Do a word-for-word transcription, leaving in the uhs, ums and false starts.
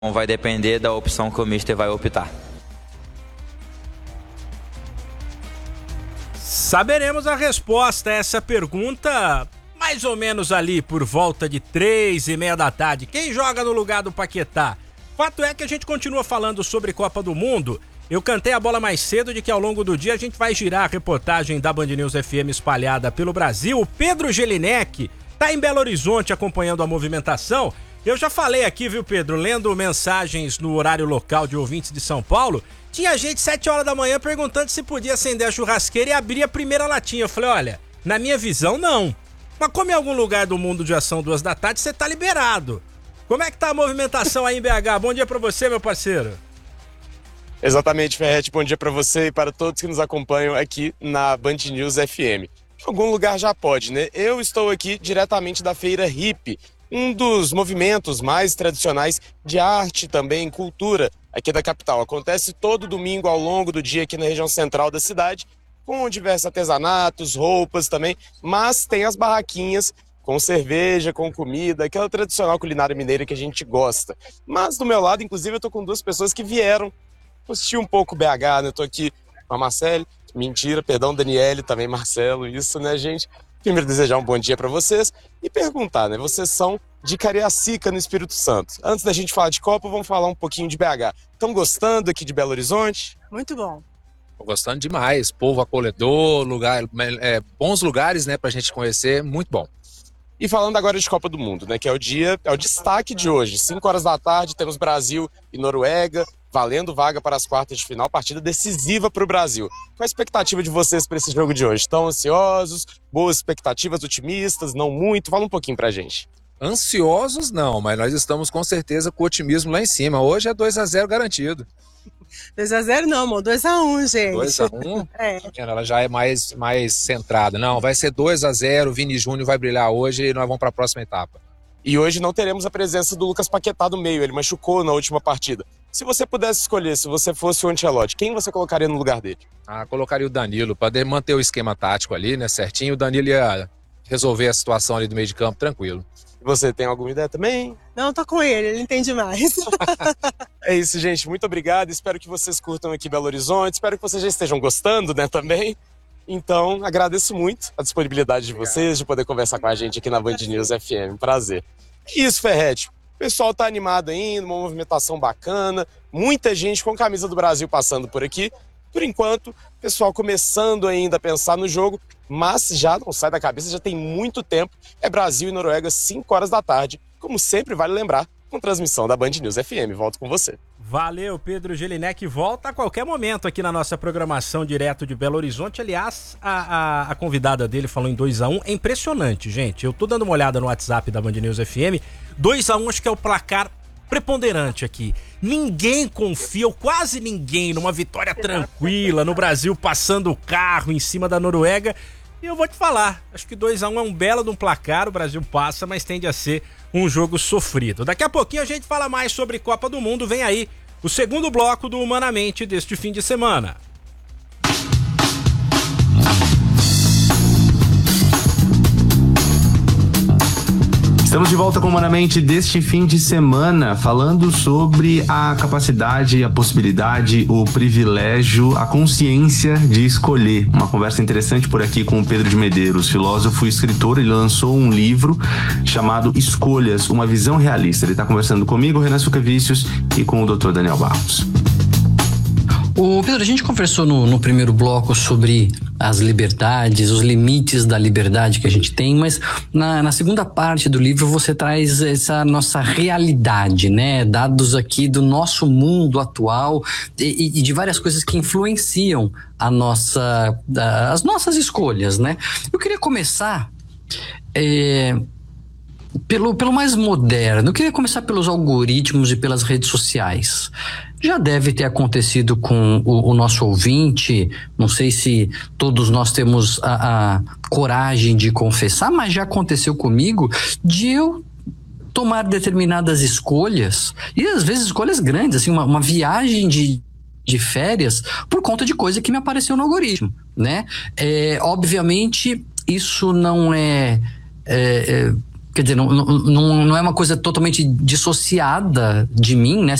vai depender da opção que o mister vai optar. Saberemos a resposta a essa pergunta mais ou menos ali por volta de três e meia da tarde. Quem joga no lugar do Paquetá? Fato é que a gente continua falando sobre Copa do Mundo. Eu cantei a bola mais cedo de que ao longo do dia a gente vai girar a reportagem da Band News F M espalhada pelo Brasil. O Pedro Gelinek tá em Belo Horizonte acompanhando a movimentação. Eu já falei aqui, viu, Pedro, lendo mensagens no horário local de ouvintes de São Paulo, tinha gente sete horas da manhã perguntando se podia acender a churrasqueira e abrir a primeira latinha. Eu falei, olha, na minha visão, não. Mas como em algum lugar do mundo de ação duas da tarde, você tá liberado. Como é que tá a movimentação aí em B H? Bom dia pra você, meu parceiro. Exatamente, Ferretti. Bom dia pra você e para todos que nos acompanham aqui na Band News F M. Em algum lugar já pode, né? Eu estou aqui diretamente da Feira Hippie, um dos movimentos mais tradicionais de arte também, cultura aqui da capital. Acontece todo domingo ao longo do dia aqui na região central da cidade, com diversos artesanatos, roupas também, mas tem as barraquinhas com cerveja, com comida, aquela tradicional culinária mineira que a gente gosta. Mas do meu lado, inclusive, eu tô com duas pessoas que vieram assistir um pouco B H, né? Eu tô aqui com a Marcele, mentira, perdão, Daniele, também Marcelo, isso, né, gente? Primeiro, desejar um bom dia para vocês e perguntar, né? Vocês são de Cariacica, no Espírito Santo. Antes da gente falar de Copa, vamos falar um pouquinho de B H. Estão gostando aqui de Belo Horizonte? Muito bom. Tô gostando demais. Povo acolhedor, lugar, é, bons lugares, né, pra gente conhecer. Muito bom. E falando agora de Copa do Mundo, né? Que é o dia, é o destaque de hoje. cinco horas da tarde, temos Brasil e Noruega, valendo vaga para as quartas de final, partida decisiva para o Brasil. Qual a expectativa de vocês para esse jogo de hoje? Estão ansiosos? Boas expectativas, otimistas? Não muito? Fala um pouquinho pra gente. Ansiosos não, mas nós estamos com certeza com o otimismo lá em cima. Hoje é dois a zero garantido. dois a zero não, amor. dois a um, gente. dois a um? É. Ela já é mais, mais centrada. Não, vai ser dois a zero, o Vini Júnior vai brilhar hoje e nós vamos para a próxima etapa. E hoje não teremos a presença do Lucas Paquetá do meio, ele machucou na última partida. Se você pudesse escolher, se você fosse o Ancelotti, quem você colocaria no lugar dele? Ah, colocaria o Danilo, para manter o esquema tático ali, né, certinho. O Danilo ia resolver a situação ali do meio de campo tranquilo. E você tem alguma ideia também? Não, tô com ele, ele entende mais. É isso, gente. Muito obrigado. Espero que vocês curtam aqui Belo Horizonte. Espero que vocês já estejam gostando, né, também. Então, agradeço muito a disponibilidade de vocês, de poder conversar com a gente aqui na Band News F M. Prazer. Isso, Ferretti. O pessoal tá animado ainda, uma movimentação bacana, muita gente com camisa do Brasil passando por aqui. Por enquanto, pessoal começando ainda a pensar no jogo, mas já não sai da cabeça, já tem muito tempo. É Brasil e Noruega, cinco horas da tarde. Como sempre, vale lembrar, com transmissão da Band News F M. Volto com você. Valeu, Pedro Gelinek. Volta a qualquer momento aqui na nossa programação direto de Belo Horizonte. Aliás, a, a, a convidada dele falou em dois a um. É impressionante, gente. Eu tô dando uma olhada no WhatsApp da Band News F M. dois a um acho que é o placar preponderante aqui. Ninguém confia, ou quase ninguém, numa vitória tranquila, no Brasil passando o carro em cima da Noruega. E eu vou te falar, acho que dois a um é um belo de um placar, o Brasil passa, mas tende a ser um jogo sofrido. Daqui a pouquinho a gente fala mais sobre Copa do Mundo, vem aí o segundo bloco do Humanamente deste fim de semana. Estamos de volta com Humanamente deste fim de semana, falando sobre a capacidade, a possibilidade, o privilégio, a consciência de escolher. Uma conversa interessante por aqui com o Pedro de Medeiros, filósofo e escritor. Ele lançou um livro chamado Escolhas, uma visão realista. Ele está conversando comigo, Renan Sucavicius, e com o doutor Daniel Barros. Ô Pedro, a gente conversou no, no primeiro bloco sobre as liberdades, os limites da liberdade que a gente tem, mas na, na segunda parte do livro você traz essa nossa realidade, né? Dados aqui do nosso mundo atual e, e de várias coisas que influenciam a nossa, a, as nossas escolhas, né? Eu queria começar é, pelo, pelo mais moderno. Eu queria começar pelos algoritmos e pelas redes sociais. Já deve ter acontecido com o, o nosso ouvinte, não sei se todos nós temos a, a coragem de confessar, mas já aconteceu comigo de eu tomar determinadas escolhas, e às vezes escolhas grandes, assim, uma, uma viagem de, de férias por conta de coisa que me apareceu no algoritmo, né? É, obviamente, isso não é... é, é quer dizer, não, não, não é uma coisa totalmente dissociada de mim, né?